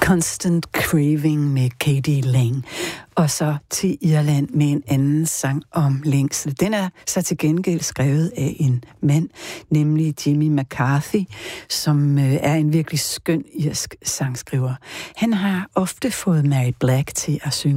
Constant Craving med Katie Lang. Og så til Irland med en anden sang om længsel. Den er så til gengæld skrevet af en mand, nemlig Jimmy McCarthy, som er en virkelig skøn irsk sangskriver. Han har ofte fået Mary Black til at synge